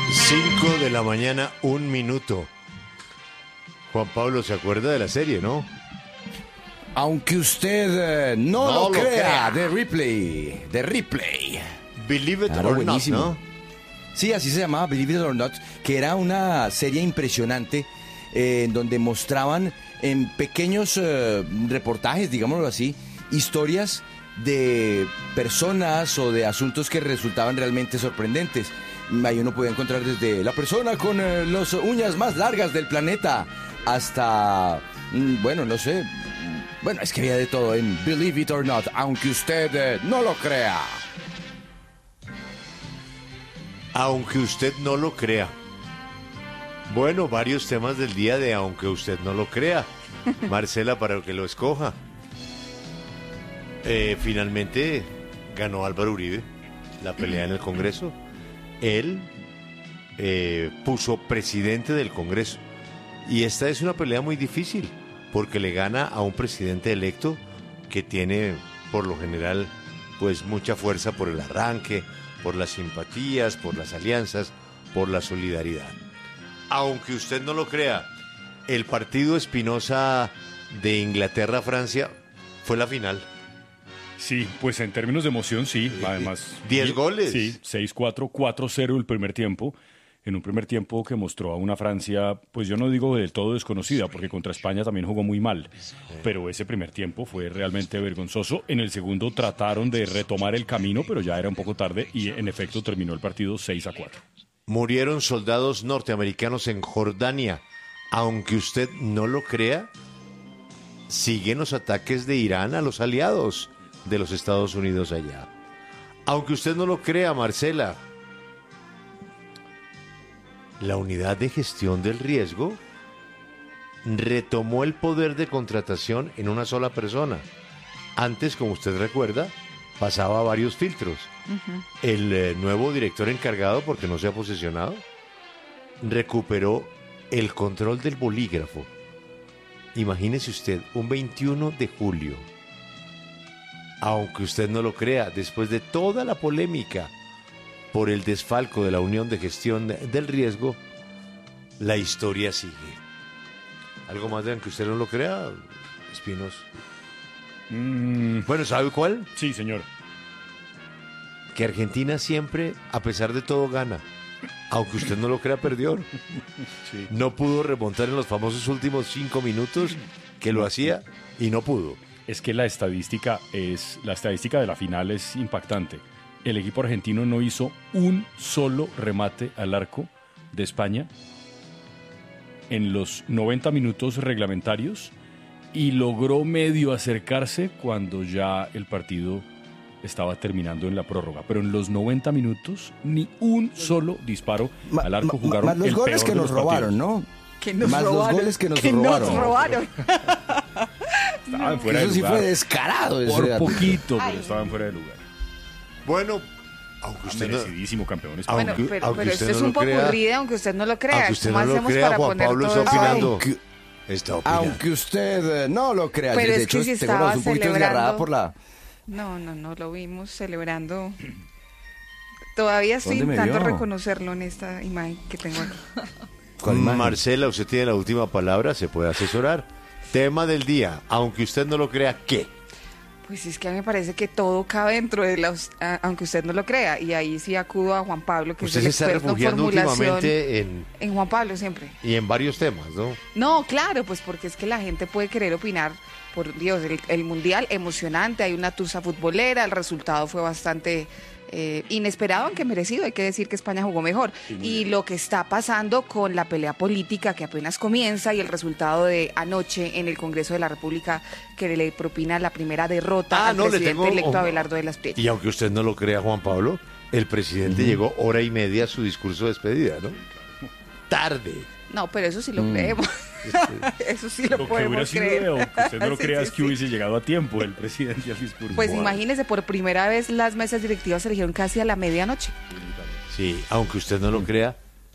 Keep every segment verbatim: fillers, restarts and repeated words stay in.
Cinco de la mañana, un minuto. Juan Pablo se acuerda de la serie, ¿no? Aunque usted eh, no, No lo, lo crea, crea. de Ripley, de Ripley. Believe it Claro, or buenísimo. not, ¿no? Sí, así se llamaba, Believe It or Not, que era una serie impresionante eh, en donde mostraban en pequeños eh, reportajes, digámoslo así, historias de personas o de asuntos que resultaban realmente sorprendentes. Ahí uno podía encontrar desde la persona con eh, las uñas más largas del planeta hasta, mm, bueno, no sé, mm, bueno, es que había de todo en Believe It or Not, aunque usted eh, no lo crea. Aunque usted no lo crea. Bueno, varios temas del día de aunque usted no lo crea. Marcela, para que lo escoja. Eh, finalmente ganó Álvaro Uribe la pelea en el Congreso. Él eh, puso presidente del Congreso. Y esta es una pelea muy difícil, porque le gana a un presidente electo que tiene, por lo general, pues mucha fuerza por el arranque, por las simpatías, por las alianzas, por la solidaridad. Aunque usted no lo crea, el partido Espinosa de Inglaterra-Francia fue la final. Sí, pues en términos de emoción, sí. Además, Diez goles. Sí, seis cuatro, cuatro cero el primer tiempo. En un primer tiempo que mostró a una Francia, pues yo no digo del todo desconocida, porque contra España también jugó muy mal. Pero ese primer tiempo fue realmente vergonzoso. En el segundo trataron de retomar el camino, pero ya era un poco tarde y en efecto terminó el partido seis a cuatro. Murieron soldados norteamericanos en Jordania. Aunque usted no lo crea, siguen los ataques de Irán a los aliados de los Estados Unidos allá. Aunque usted no lo crea, Marcela, la unidad de gestión del riesgo retomó el poder de contratación en una sola persona. Antes, como usted recuerda, pasaba varios filtros. Uh-huh. El eh, nuevo director encargado, porque no se ha posesionado, recuperó el control del bolígrafo. Imagínese usted, un veintiuno de julio, aunque usted no lo crea, después de toda la polémica por el desfalco de la Unión de Gestión del Riesgo, la historia sigue. ¿Algo más de aunque usted no lo crea, Espinos? Mm. Bueno, ¿sabe cuál? Sí, señor. Que Argentina siempre, a pesar de todo, gana. Aunque usted no lo crea, perdió. Sí. No pudo remontar en los famosos últimos cinco minutos que lo hacía y no pudo. Es que la estadística es la estadística de la final es impactante. El equipo argentino no hizo un solo remate al arco de España en los noventa minutos reglamentarios y logró medio acercarse cuando ya el partido estaba terminando en la prórroga. Pero en los noventa minutos ni un solo disparo ma, al arco. Jugaron más los el goles peor que de nos los robaron, partidos. ¿no? Que nos más robaron, los goles que nos que robaron. Nos robaron. Estaban fuera Eso de sí lugar. fue descarado. Por ese poquito, pero Ay. estaban fuera de lugar. Bueno, aunque usted no, Merecidísimo campeón. Aunque- Bueno, pero, aunque pero usted esto es no un lo poco crea- aburrida, aunque usted no lo crea. aunque usted ¿Cómo no lo hacemos crea, para Juan poner Pablo todo está eso ahí? opinando. Aunque, Está opinando. aunque usted eh, no lo crea. Pero de es hecho, que si te estaba vuelvas un poquito desgarrada celebrando- por la... No, no, no, lo vimos celebrando. Todavía estoy ¿Dónde me intentando vio? reconocerlo en esta imagen que tengo aquí. ¿Cuál imagen? Marcela, usted tiene la última palabra, se puede asesorar. Tema del día, aunque usted no lo crea, ¿qué? Pues es que a mí me parece que todo cabe dentro de los, a- aunque usted no lo crea, y ahí sí acudo a Juan Pablo, que Usted es se el está experto en refugiando formulación. últimamente en, En Juan Pablo siempre. y en varios temas, ¿no? No, claro, pues porque es que la gente puede querer opinar, por Dios, el, el Mundial emocionante, hay una tusa futbolera, el resultado fue bastante eh, inesperado, aunque merecido, hay que decir que España jugó mejor. Y lo que está pasando con la pelea política que apenas comienza y el resultado de anoche en el Congreso de la República que le propina la primera derrota Ah, al no, le presidente tengo- electo oh, Abelardo de las Prieto. Y aunque usted no lo crea, Juan Pablo, el presidente llegó hora y media a su discurso de despedida, ¿no? Tarde. No, pero eso sí lo Mm. creemos. Eso sí lo, Lo que hubiera podemos sido, creer. aunque usted no lo Sí, crea, sí, es que sí. hubiese llegado a tiempo el presidente al discurso. Pues Wow. imagínese, por primera vez las mesas directivas se eligieron casi a la medianoche. Sí, aunque usted no lo crea,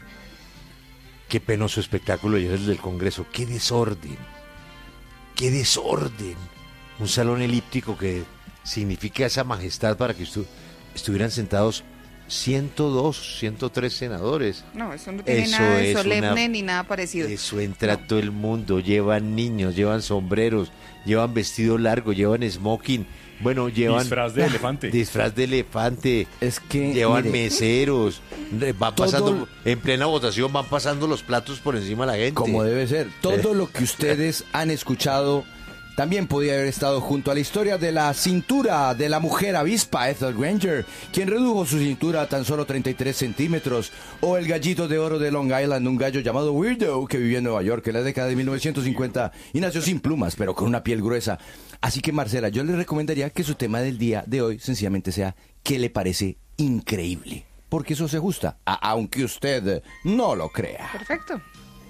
qué penoso espectáculo y es el del Congreso. Qué desorden. Qué desorden. Un salón elíptico que significa esa majestad para que estu- estuvieran sentados ciento dos, ciento tres senadores. No, eso no tiene Eso nada de es solemne una- ni nada parecido. Eso entra todo el mundo, llevan niños, llevan sombreros, llevan vestido largo, llevan smoking, bueno, llevan Disfraz de elefante. disfraz de elefante, Es que, llevan mire, meseros, re- van todo- pasando, en plena votación van pasando los platos por encima de la gente. como debe ser. Todo lo que ustedes han escuchado también podía haber estado junto a la historia de la cintura de la mujer avispa Ethel Granger, quien redujo su cintura a tan solo treinta y tres centímetros, o el gallito de oro de Long Island, un gallo llamado Weirdo que vivía en Nueva York en la década de mil novecientos cincuenta y nació sin plumas, pero con una piel gruesa. Así que, Marcela, yo le recomendaría que su tema del día de hoy sencillamente sea ¿qué le parece increíble? Porque eso se ajusta, a- aunque usted no lo crea. Perfecto.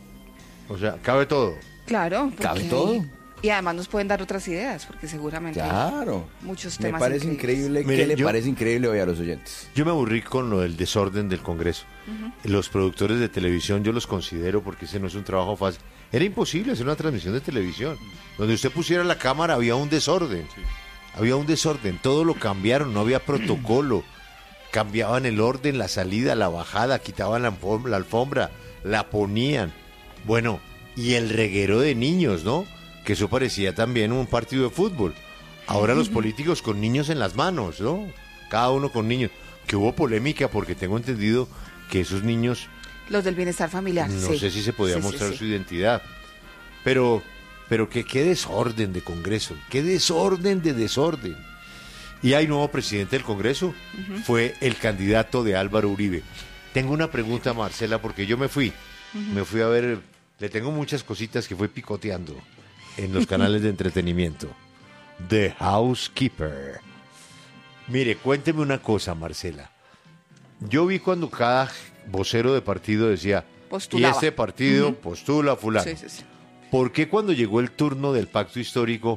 O sea, cabe todo. Claro. porque ¿Cabe hay- todo? Y además nos pueden dar otras ideas, porque seguramente hay Claro. muchos Me temas parece increíbles. increíble. Mire, ¿Qué le yo- parece increíble hoy a los oyentes? Yo me aburrí con lo del desorden del Congreso. Los productores de televisión yo los considero porque ese no es un trabajo fácil. Era imposible hacer una transmisión de televisión. Donde usted pusiera la cámara había un desorden. Había un desorden. Todo lo cambiaron, no había protocolo. Cambiaban el orden, la salida, la bajada, quitaban la alfom- la alfombra, la ponían. Bueno, y el reguero de niños, ¿no? Que eso parecía también un partido de fútbol. Ahora los políticos con niños en las manos, ¿no? Cada uno con niños. Que hubo polémica porque tengo entendido que esos niños, Los del bienestar familiar. no sí. sé si se podía Sí, sí, mostrar sí. su identidad. Pero, pero que qué desorden de Congreso, qué desorden de desorden. Y hay nuevo presidente del Congreso, fue el candidato de Álvaro Uribe. Tengo una pregunta, Marcela, porque yo me fui, me fui a ver, le tengo muchas cositas que fui picoteando en los canales de entretenimiento. The Housekeeper. Mire, cuénteme una cosa, Marcela. Yo vi cuando cada vocero de partido decía, Postulaba. y este partido postula a fulano. Sí, sí, sí. ¿Por qué cuando llegó el turno del pacto histórico,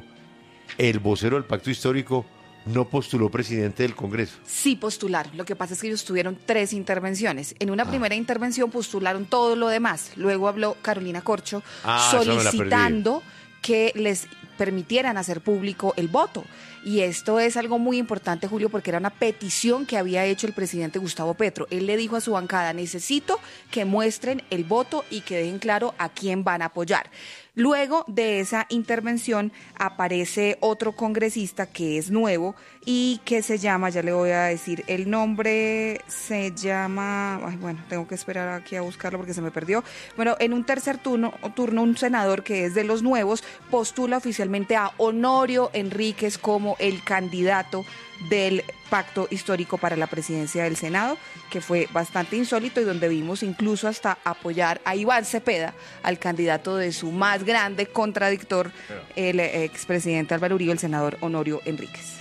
el vocero del pacto histórico no postuló presidente del Congreso? Sí postularon. Lo que pasa es que ellos tuvieron tres intervenciones. En una primera intervención postularon todo lo demás. Luego habló Carolina Corcho Ah, esa me la perdí. solicitando que les permitieran hacer público el voto. Y esto es algo muy importante, Julio, porque era una petición que había hecho el presidente Gustavo Petro. Él le dijo a su bancada, necesito que muestren el voto y que dejen claro a quién van a apoyar. Luego de esa intervención aparece otro congresista que es nuevo y que se llama, ya le voy a decir el nombre, se llama, ay, bueno, tengo que esperar aquí a buscarlo porque se me perdió. Bueno, en un tercer turno, turno un senador que es de los nuevos postula oficialmente a Honorio Enríquez como el candidato del pacto histórico para la presidencia del Senado, que fue bastante insólito y donde vimos incluso hasta apoyar a Iván Cepeda, al candidato de su más grande contradictor, el expresidente Álvaro Uribe, el senador Honorio Enríquez.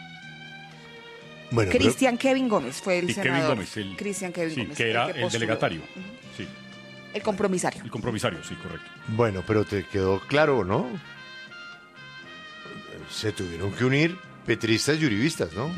Bueno, pero- Cristian Kevin Gómez fue el Y Kevin senador. Gómez, el- Cristian Kevin sí, Gómez. que era que el postuló. delegatario. Sí, El compromisario. el compromisario, sí, correcto. bueno, pero te quedó claro, ¿no? Se tuvieron que unir petristas y uribistas, ¿no?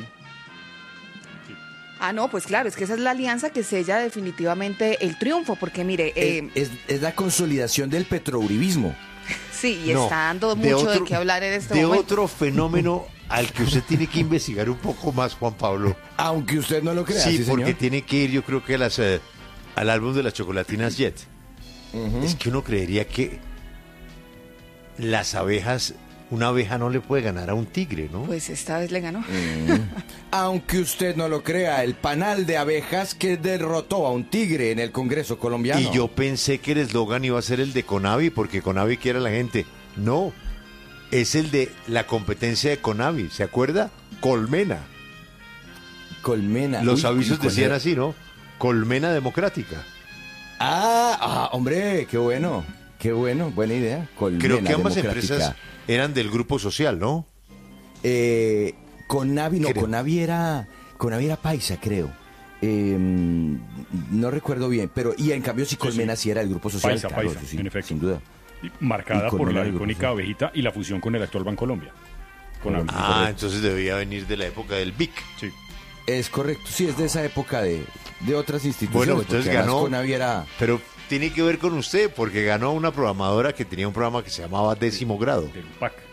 Ah, no, pues claro, es que esa es la alianza que sella definitivamente el triunfo, porque mire, eh, es, es- es la consolidación del petrouribismo. sí, y No, está dando mucho de, qué hablar en este de momento. otro fenómeno al que usted tiene que investigar un poco más, Juan Pablo. Aunque usted no lo crea, Sí, sí, porque señor. tiene que ir, yo creo que a las, eh, al álbum de las chocolatinas Jet. Es que uno creería que las abejas, una abeja no le puede ganar a un tigre, ¿no? Pues esta vez le ganó. Aunque usted no lo crea, el panal de abejas que derrotó a un tigre en el Congreso colombiano. Y yo pensé que el eslogan iba a ser el de Conavi, porque Conavi quiere a la gente. No, es el de la competencia de Conavi, ¿se acuerda? Colmena. Colmena. Los Uy, avisos uy, decían cuando- así, ¿no? Colmena democrática. Ah, ah, hombre, qué bueno. Qué bueno, buena idea. Colmena Creo que ambas democrática. empresas eran del grupo social, ¿no? Eh, Conavi, no, Creo. Conavi era, Conavi era paisa, creo. Eh, no recuerdo bien, pero y en cambio sí Colmena sí, era el grupo social, Paisa, claro, paisa, sí, en efecto. sin duda. Y marcada Y con por una la del grupo icónica social. abejita y la fusión con el actual Bancolombia. Con Correcto. la- Ah, correcto. entonces debía venir de la época del B I C. sí. Es correcto, sí, es de esa época de, de otras instituciones. Bueno, entonces porque además ganó. Conavi era... Pero tiene que ver con usted, porque ganó una programadora que tenía un programa que se llamaba Décimo Grado. Del P A C.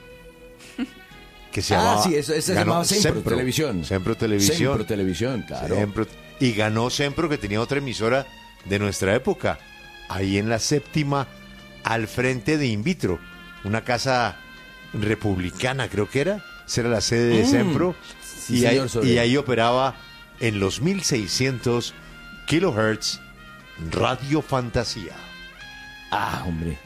Que se Ah, llamaba, sí, eso, eso se ganó llamaba Sempro Televisión. Sempro Televisión. Sempro Televisión, claro. Sempro- y ganó Sempro, que tenía otra emisora de nuestra época, ahí en la séptima, al frente de Invitro, una casa republicana, creo que era, esa era la sede de Mm, Sempro, sí, y, ahí, señor Soler. y ahí operaba en los mil seiscientos kilohertz Radio Fantasía. Ah, hombre.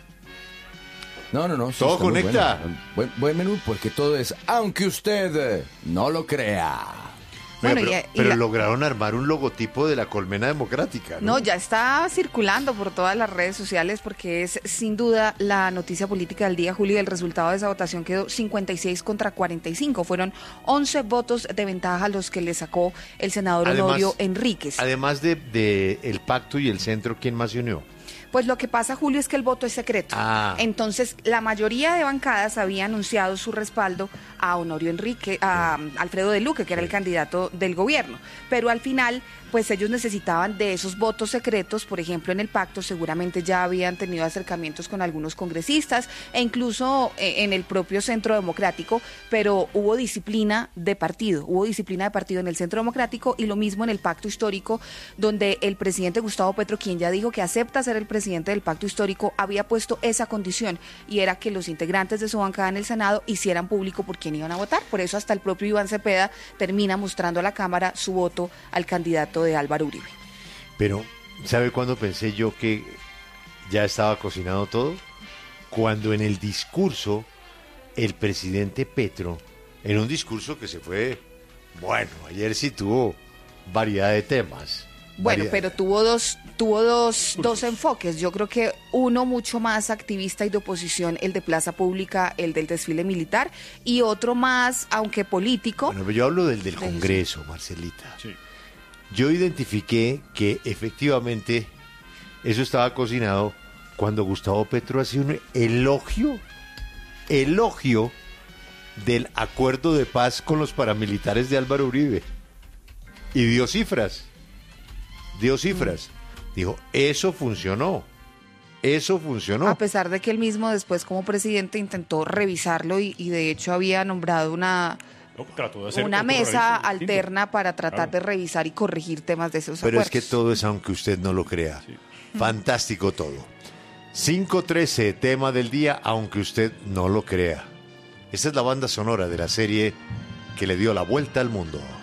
No, no, no. sí, Todo está muy conecta. bueno. Buen, buen menú, porque todo es, aunque usted eh, no lo crea. Oiga, Bueno, pero y- y pero la- lograron armar un logotipo de la colmena democrática, ¿no? No, ya está circulando por todas las redes sociales porque es sin duda la noticia política del día, Julio. El resultado de esa votación quedó cincuenta y seis contra cuarenta y cinco. Fueron once votos de ventaja los que le sacó el senador Además- Honorio Enríquez. Además de, de el pacto y el centro, ¿quién más se unió? Pues lo que pasa, Julio, es que el voto es secreto. Ah. Entonces, la mayoría de bancadas había anunciado su respaldo a Honorio Enrique, a um, Alfredo de Luque, que era el candidato del gobierno. Pero al final, pues ellos necesitaban de esos votos secretos. Por ejemplo, en el pacto seguramente ya habían tenido acercamientos con algunos congresistas e incluso eh, en el propio Centro Democrático, pero hubo disciplina de partido, hubo disciplina de partido en el Centro Democrático y lo mismo en el pacto histórico, donde el presidente Gustavo Petro, quien ya dijo que acepta ser el presidente del pacto histórico, había puesto esa condición y era que los integrantes de su bancada en el Senado hicieran público por quién iban a votar. Por eso hasta el propio Iván Cepeda termina mostrando a la Cámara su voto al candidato de Álvaro Uribe. Pero, ¿sabe cuándo pensé yo que ya estaba cocinado todo? Cuando en el discurso, el presidente Petro, en un discurso que se fue, bueno, ayer sí tuvo variedad de temas. Bueno, variedad. pero tuvo dos, tuvo dos, dos enfoques. Yo creo que uno mucho más activista y de oposición, el de plaza pública, el del desfile militar, y otro más, aunque político. Bueno, pero yo hablo del del De Congreso, Marcelita. Sí. Yo identifiqué que efectivamente eso estaba cocinado cuando Gustavo Petro hacía un elogio, elogio del acuerdo de paz con los paramilitares de Álvaro Uribe. Y dio cifras, dio cifras. Dijo, eso funcionó, eso funcionó. A pesar de que él mismo después como presidente intentó revisarlo y, y de hecho había nombrado una, No, trató de hacer una otro mesa revismo distinto. alterna para tratar Claro. de revisar y corregir temas de esos Pero es acuerdos. que todo es aunque usted no lo crea. Sí. Fantástico todo. cinco trece, tema del día, aunque usted no lo crea. Esta es la banda sonora de la serie que le dio la vuelta al mundo.